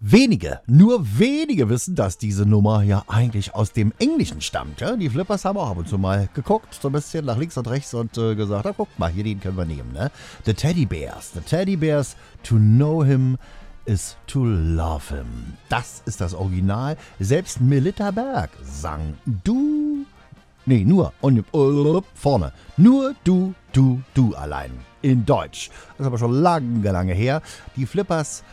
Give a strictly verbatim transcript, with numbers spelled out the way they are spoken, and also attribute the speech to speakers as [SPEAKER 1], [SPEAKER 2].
[SPEAKER 1] Wenige, nur wenige wissen, dass diese Nummer ja eigentlich aus dem Englischen stammt. Ja? Die Flippers haben auch ab und zu mal geguckt, so ein bisschen nach links und rechts und äh, gesagt, na guckt mal, hier den können wir nehmen. Ne? The Teddy Bears, The Teddy Bears, to know him is to love him. Das ist das Original. Selbst Melitta Berg sang du, nee, nur, und, uh, vorne, nur du, du, du allein. In Deutsch. Das ist aber schon lange, lange her. Die Flippers